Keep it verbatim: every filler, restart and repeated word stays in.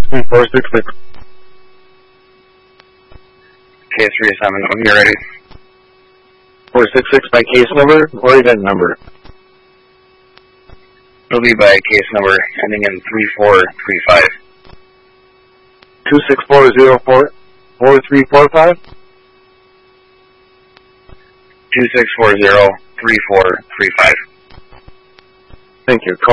three four six six. Case reassignment when you're ready. four six six by case number or event number? It'll be by case number ending in three four three five. two six four zero four four three four five? two six four zero three four three five. Thank you.